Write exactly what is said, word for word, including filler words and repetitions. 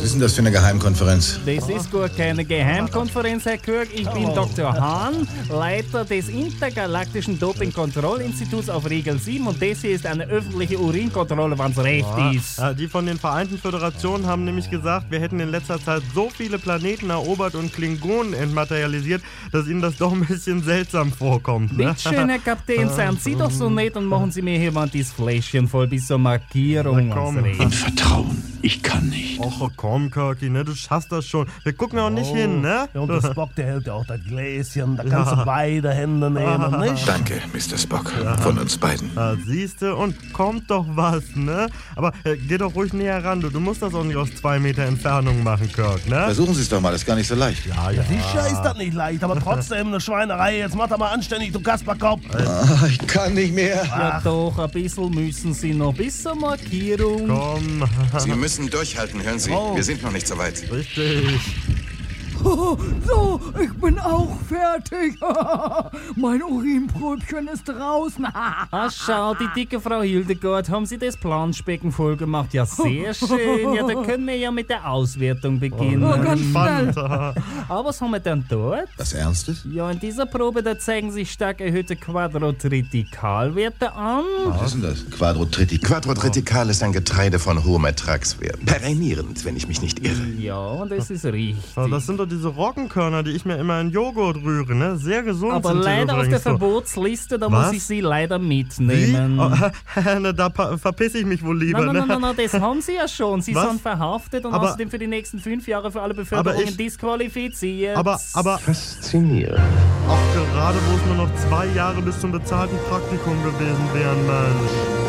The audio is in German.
Was ist denn das für eine Geheimkonferenz? Das ist gar keine Geheimkonferenz, Herr Kirk. Ich bin Doktor Hahn, Leiter des Intergalaktischen Dopingkontrollinstituts auf Regel sieben und das hier ist eine öffentliche Urinkontrolle, wenn's recht ist. Ja, die von den Vereinten Föderationen haben nämlich gesagt, wir hätten in letzter Zeit so viele Planeten erobert und Klingonen entmaterialisiert, dass ihnen das doch ein bisschen seltsam vorkommt. Ne? Bitte schön, Herr Kapitän, seien Sie doch so nett und machen Sie mir hier mal dieses Fläschchen voll bis zur Markierung. Na komm. wenn's recht. Und Vertrauen. Ich kann nicht. Och komm, Kirky, ne, du schaffst das schon. Wir gucken auch nicht Oh. hin, ne? Ja, und der Spock, der hält ja auch das Gläschen. Da kannst du beide Hände nehmen, nicht? Danke, Mister Spock. Von uns beiden. Ja, siehste, und kommt doch was, ne? Aber äh, geh doch ruhig näher ran, du. Du musst das auch nicht aus zwei Meter Entfernung machen, Kirk, ne? Versuchen Sie es doch mal, das ist gar nicht so leicht. Ja, Ja, sicher ist das nicht leicht, aber trotzdem eine Schweinerei. Jetzt mach doch mal anständig, du Kasperkopf. Ah, ich kann nicht mehr. Ja doch, ein bisschen müssen Sie noch bis zur Markierung. Komm, Sie müssen durchhalten, hören Sie. Oh. Wir sind noch nicht so weit. richtig. So, ich bin auch fertig. Mein Urinpröbchen ist draußen. Ah, schau, die dicke Frau Hildegard, haben Sie das Planschbecken voll gemacht? Ja, sehr schön. Ja, dann können wir ja mit der Auswertung beginnen. Oh, ganz Spannend. Aber was haben wir denn dort? Was Ernstes? Ja, in dieser Probe, da zeigen sich stark erhöhte Quadrotritikalwerte an. Was ist denn das? Quadrotritik. Quadrotritikal ist ein Getreide von hohem Ertragswert. Perennierend, wenn ich mich nicht irre. Ja, und das ist richtig. Ja, das sind doch diese Roggenkörner, die ich mir immer in Joghurt rühre, ne? Sehr gesund Aber sind die leider auf der übrigens so. Verbotsliste, da Was? muss ich Sie leider Wie? mitnehmen. Oh, na, da pa- verpiss ich mich wohl lieber, Nein, nein, ne? nein, nein, nein, das haben Sie ja schon. Sie Was? sind verhaftet und Aber- außerdem für die nächsten fünf Jahre für alle Beförderungen ich- disqualifiziert. Aber, aber Faszinierend. auch gerade, wo es nur noch zwei Jahre bis zum bezahlten Praktikum gewesen wären, Mensch.